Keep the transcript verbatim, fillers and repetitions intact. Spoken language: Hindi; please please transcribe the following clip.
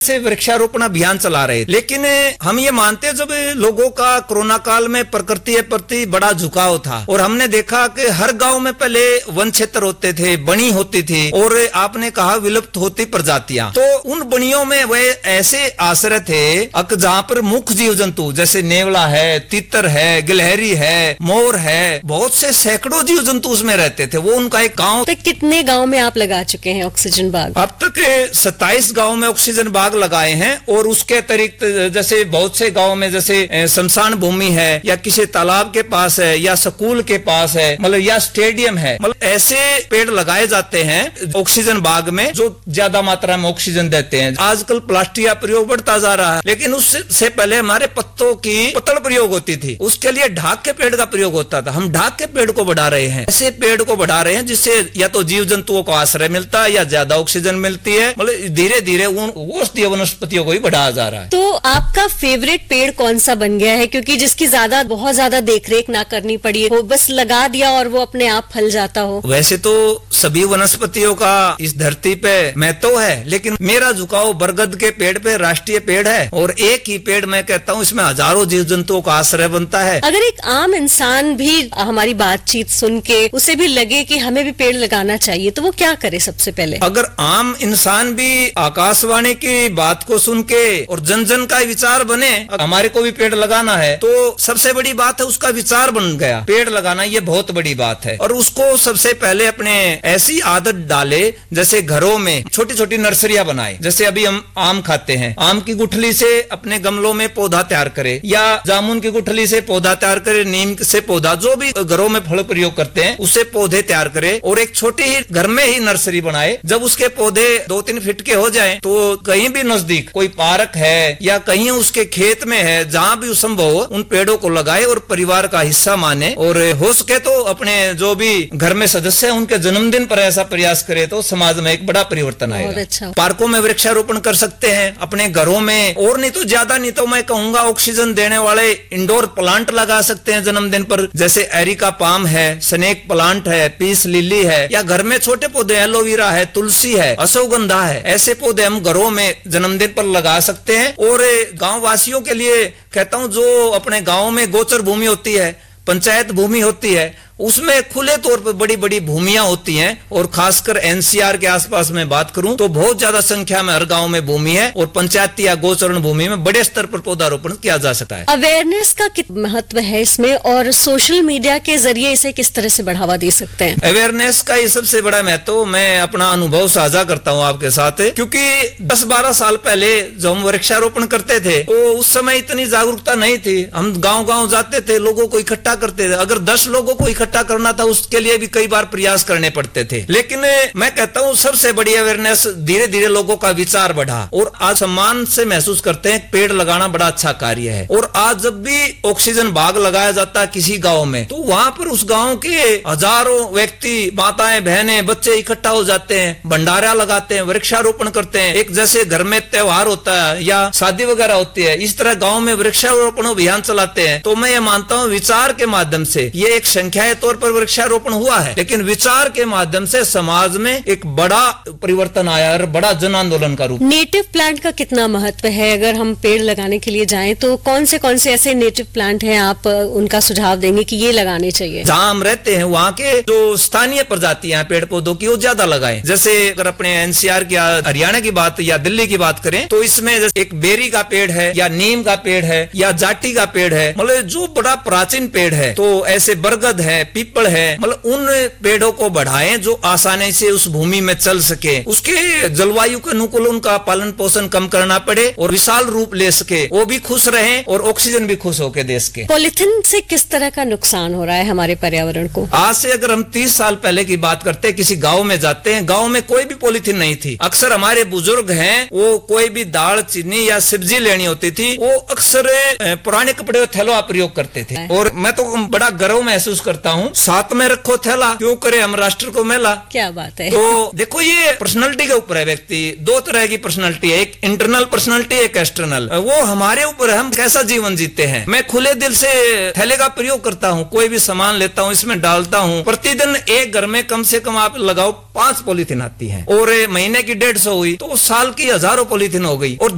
से वृक्षारोपण अभियान चला रहे, लेकिन हम ये मानते हैं जब लोगों का कोरोना काल में प्रकृति के प्रति बड़ा झुकाव था और हमने देखा कि हर गांव में पहले वन क्षेत्र होते थे, बनी होती थी और आपने कहा विलुप्त होती प्रजातियां, तो उन बनियों में वे ऐसे आश्रय थे जहां पर मुख्य जीव जंतु जैसे नेवला है, तीतर है, गिलहरी है, मोर है, बहुत से सैकड़ों जीव जंतु उसमें रहते थे। वो उनका एक गांव। तो कितने गांव में आप लगा चुके हैं ऑक्सीजन बाग? अब तक सत्ताईस गांव में ऑक्सीजन बाग लगाए हैं और उसके अतिरिक्त जैसे बहुत से गांव में जैसे शमशान भूमि है या किसी तालाब के पास है या स्कूल के पास है, मतलब या स्टेडियम है, मतलब ऐसे पेड़ लगाए जाते हैं ऑक्सीजन बाग में जो ज्यादा मात्रा में ऑक्सीजन देते हैं। आजकल प्लास्टिक का प्रयोग बढ़ता जा रहा है, लेकिन उससे पहले हमारे पत्तों की पतल प्रयोग होती थी, उसके लिए ढाक के पेड़ का प्रयोग होता था। हम ढाक के पेड़ को बढ़ा रहे हैं, ऐसे पेड़ को बढ़ा रहे हैं जिससे या तो जीव जंतुओं को आश्रय मिलता है या ज्यादा ऑक्सीजन मिलती है, मतलब धीरे धीरे उन औषधीय वनस्पतियों को ही बढ़ाया जा रहा है। तो आपका फेवरेट पेड़ कौन सा बन गया है, क्योंकि जिसकी ज्यादा बहुत ज्यादा देखरेख ना करनी पड़ी हो, बस लगा दिया और वो अपने आप फल जाता हो? वैसे तो सभी वनस्पतियों का इस धरती पे महत्व है, लेकिन मेरा झुकाव बरगद के पेड़ पे, राष्ट्रीय पेड़ है और एक ही पेड़ मैं कहता हूँ इसमें हजारों जीव जंतुओं का आश्रय बनता है। अगर एक आम इंसान भी हमारी बातचीत सुन के उसे भी लगे कि हमें भी पेड़ लगाना चाहिए, तो वो क्या करे सबसे पहले? अगर आम इंसान भी आकाशवाणी की बात को सुन के और जन जन का विचार बने, हमारे को भी पेड़ लगाना है, तो सबसे बड़ी बात है उसका विचार बन गया। पेड़ लगाना ये बहुत बड़ी बात है और उसको सबसे पहले अपने ऐसी आदत डाले जैसे घरों में छोटी छोटी नर्सरियां बनाए। जैसे अभी हम आम खाते हैं, आम की गुठली से अपने गमलों में पौधा तैयार करे या जामुन की गुठली से पौधा तैयार करे, नीम से पौधा, जो भी घरों में फल प्रयोग करते हैं उससे पौधे तैयार करे और एक छोटी ही घर में ही नर्सरी बनाए। जब उसके पौधे दो तीन फीट के हो जाएं तो कहीं भी नजदीक कोई पार्क है या कहीं उसके खेत में है, जहां भी संभव हो उन पेड़ों को लगाए और परिवार का हिस्सा माने और हो सके तो अपने जो भी घर में सदस्य है उनके जन्मदिन पर ऐसा प्रयास करे तो समाज में एक बड़ा परिवर्तन आएगा। अच्छा। पार्कों में वृक्षारोपण कर सकते हैं अपने घरों में, और नहीं तो ज्यादा नहीं तो मैं कहूंगा ऑक्सीजन देने वाले इंडोर प्लांट लगा सकते हैं जन्मदिन पर, जैसे एरिका पाम है, स्नेक प्लांट है, पीस लिली है, या घर में छोटे पौधे एलोवेरा है, तुलसी है, अश्वगंधा है, ऐसे पौधे हम घरों में जन्मदिन पर लगा सकते हैं। और गांव वासियों के लिए कहता हूं जो अपने गांव में गोचर भूमि होती है, पंचायत भूमि होती है, उसमें खुले तौर पर बड़ी बड़ी भूमियां होती हैं और खासकर एनसीआर के आसपास में बात करूं तो बहुत ज्यादा संख्या में हर गांव में भूमि है और पंचायती या गोचरण भूमि में बड़े स्तर पर पौधारोपण किया जा सकता है। अवेयरनेस का कितना महत्व है इसमें और सोशल मीडिया के जरिए इसे किस तरह से बढ़ावा दे सकते हैं? अवेयरनेस का ये सबसे बड़ा महत्व मैं अपना अनुभव साझा करता हूँ आपके साथ, क्योंकि दस बारह साल पहले जो हम वृक्षारोपण करते थे तो उस समय इतनी जागरूकता नहीं थी। हम गाँव गाँव जाते थे, लोगों को इकट्ठा करते थे, अगर दस लोगों को इकट्ठा करना था उसके लिए भी कई बार प्रयास करने पड़ते थे। लेकिन मैं कहता हूं सबसे बड़ी अवेयरनेस धीरे धीरे लोगों का विचार बढ़ा और आज सम्मान से महसूस करते हैं पेड़ लगाना बड़ा अच्छा कार्य है। और आज जब भी ऑक्सीजन बाग लगाया जाता है किसी गांव में तो वहां पर उस गांव के हजारों व्यक्ति, माताएं, बहनें, बच्चे इकट्ठा हो जाते हैं, भंडारा लगाते हैं, वृक्षारोपण करते हैं। एक जैसे घर में त्योहार होता है या शादी वगैरह होती है, इस तरह गाँव में वृक्षारोपण अभियान चलाते हैं। तो मैं ये मानता हूँ विचार के माध्यम से ये एक संख्या के तौर पर वृक्षारोपण हुआ है, लेकिन विचार के माध्यम से समाज में एक बड़ा परिवर्तन आया और बड़ा जन आंदोलन का रूप। नेटिव प्लांट का कितना महत्व है? अगर हम पेड़ लगाने के लिए जाएं तो कौन से कौन से ऐसे नेटिव प्लांट हैं आप उनका सुझाव देंगे कि ये लगाने चाहिए? जहाँ हम रहते हैं वहाँ के जो स्थानीय प्रजातियां पेड़ पौधों की वो ज्यादा लगाएं। जैसे अगर अपने एनसीआर की, हरियाणा की बात या दिल्ली की बात करें तो इसमें एक बेरी का पेड़ है या नीम का पेड़ है या जाटी का पेड़ है, मतलब जो बड़ा प्राचीन पेड़ है। तो ऐसे बरगद है, पीपल है, मतलब उन पेड़ों को बढ़ाएं जो आसानी से उस भूमि में चल सके, उसके जलवायु के अनुकूल उनका पालन पोषण कम करना पड़े और विशाल रूप ले सके, वो भी खुश रहें और ऑक्सीजन भी खुश होके दे सके। पॉलिथीन से किस तरह का नुकसान हो रहा है हमारे पर्यावरण को? आज से अगर हम तीस साल पहले की बात करते हैं, किसी गांव में जाते हैं, गांव में कोई भी पॉलिथीन नहीं थी। अक्सर हमारे बुजुर्ग हैं वो कोई भी दाल, चीनी या सब्जी लेनी होती थी वो अक्सर पुराने कपड़े थैलों का प्रयोग करते थे। और मैं तो बड़ा गर्व महसूस करता हूँ, साथ में रखो थैला, क्यों करे हम राष्ट्र को मेला। क्या बात है। तो देखो ये पर्सनालिटी के ऊपर है। व्यक्ति दो तरह की पर्सनालिटी है, एक इंटरनल पर्सनालिटी, एक एक्सटर्नल। वो हमारे ऊपर है, हम कैसा जीवन जीते हैं। मैं खुले दिल से थैले का प्रयोग करता हूँ, कोई भी सामान लेता हूँ इसमें डालता हूँ। प्रतिदिन एक घर में कम से कम आप लगाओ पांच पॉलीथीन आती है और महीने की डेढ़ सौ हुई तो साल की हजारों पॉलीथीन हो गई। और